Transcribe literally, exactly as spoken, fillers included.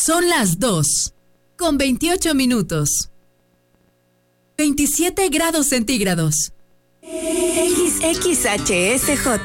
Son las dos, con veintiocho minutos. veintisiete grados centígrados. X X H S J